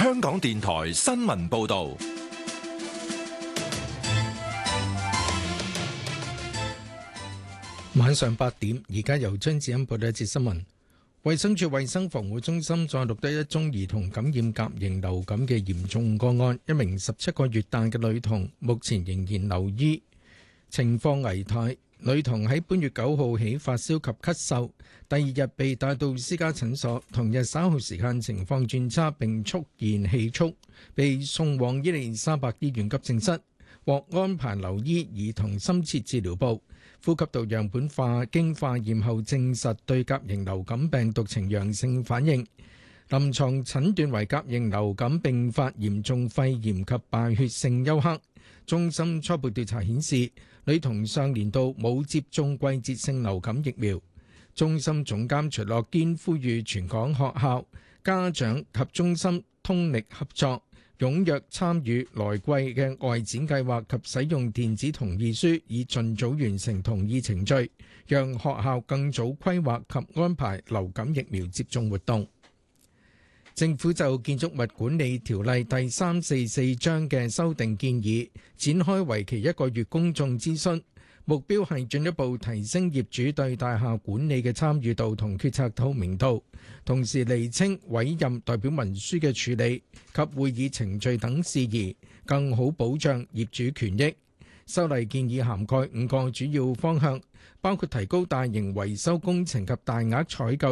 香港電台新聞報道。 晚上8點，而家由張子欣報道一節新聞。衛生署衛生防護中心再錄得一宗兒童感染甲型流感嘅嚴重個案，一名17個月大嘅女童，目前仍然留醫，情況危殆。女童喺本月9號起發燒及咳嗽，第二日被帶到私家診所，同日稍後時間情況轉差並出現氣促，被送往伊利沙伯醫院急症室，獲安排留醫兒童深切治療部。呼吸道樣本經化驗後證實對甲型流感病毒呈陽性反應，臨床診斷為甲型流感併發嚴重肺炎及敗血性休克。中心初步調查顯示，女童上年度冇接種季節性流感疫苗。中心總監徐樂堅呼籲全港學校、家長及中心通力合作，踴躍參與來季嘅外展計劃及使用電子同意書，以盡早完成同意程序，讓學校更早規劃及安排流感疫苗接種活動。政府就建築物管理條例第344章嘅修訂建議，展開為期1個月公眾諮詢，目標係進一步提升業主對大廈管理嘅參與度同決策透明度，同時釐清委任代表文書嘅處理及會議程序等事宜，更好保障業主權益。修例建議涵蓋5個主要方向，包括提高大型維修工程及大額採購